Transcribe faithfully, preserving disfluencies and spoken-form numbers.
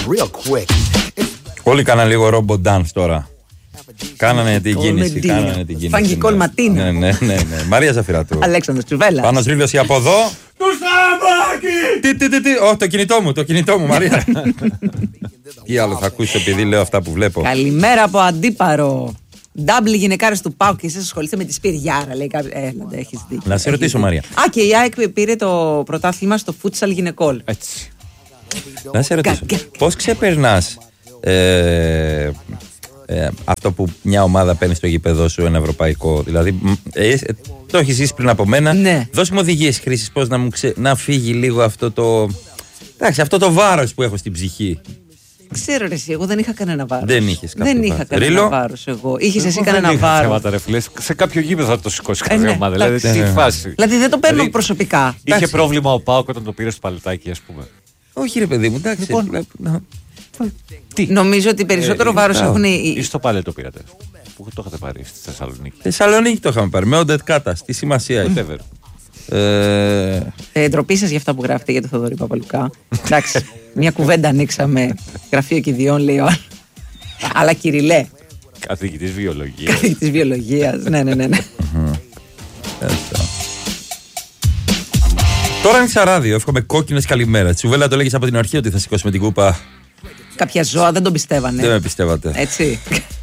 Όλοι κάνανε λίγο ρομπο dance τώρα. Κάνανε την κίνηση. Κάνανε την κίνηση. Φάγγι κολματίνα. Ναι, ναι, ναι, ναι. Μαρία Ζαφυράτου. Αλέξανδρος Τσουβέλλας. Πάνος Ρήλος από εδώ. Του Σταυράκη! Τι, τι, τι, τι. Ω, το κινητό μου, το κινητό μου, Μαρία. Τι άλλο θα ακούσει επειδή λέω αυτά που βλέπω. Καλημέρα από Αντίπαρο. Ντάμπλι γυναικάρες του ΠΑΟΚ και εσείς ασχολείστε με τη Σπυριάρα, λέει κάποιος. Ε, να έχεις δει. Να σε ρωτήσω, Μαρία. Α, και η ΑΕΚ πήρε το πρωτάθλημα στο φούτσαλ γυναικών. Έτσι. Να σε ρωτήσω. Πώς ξεπερνάς ε, ε, αυτό που μια ομάδα παίρνει στο γήπεδο σου, ένα ευρωπαϊκό. Δηλαδή, ε, ε, το έχεις ζήσει πριν από μένα. Ναι. Δώσ' μου οδηγίες χρήσης, πώς να, μου ξε... να φύγει λίγο αυτό το. Εντάξει, αυτό το βάρος που έχω στην ψυχή. Ξέρω ρε εσύ, εγώ δεν είχα κανένα βάρος. Δεν είχες κάποιο Δεν είχα βάρος. κανένα Ρίλο? βάρος εγώ. Είχες εσύ Εγώ κανένα δεν είχα βάρος. θέματα, ρε φίλε. Σε κάποιο γήπεδο θα το σηκώσει κάθε ναι, ομάδα. Δηλαδή, εντάξει. τι φάση. Δηλαδή δεν το παίρνω Δηλαδή, προσωπικά. Είχε Εντάξει. πρόβλημα ο Πάοκ όταν το πήρε στο παλετάκι, α πούμε. Όχι, ρε παιδί μου, εντάξει. Λοιπόν, να- Τι. Νομίζω ότι περισσότερο Ε, βάρος ε, έχουν Ή οι. στο παλέ το πήρατε. Πού το είχατε πάρει στη Θεσσαλονίκη. Θεσσαλονίκη το είχαμε πάρει. Με οντετ κάτα. Στη σημασία έχει. Whatever. Ε, Ε, ντροπή σας για αυτά που γράφετε για το Θοδωρή Παπαλουκά. Εντάξει, μια κουβέντα ανοίξαμε. Γραφείο κηδιών, λέει ο άλλος. Αλλά Κυριλέ, Καθηγητή βιολογία. καθηγητής βιολογίας. Ναι, ναι, ναι. ναι. έτσι. Τώρα είναι στα ράδιο. Εύχομαι κόκκινες καλημέρα. Τσουβέλλα, το λέγεις από την αρχή ότι θα σηκώσουμε την κούπα. Κάποια ζώα δεν τον Δεν πιστεύανε. με πιστεύατε. Έτσι.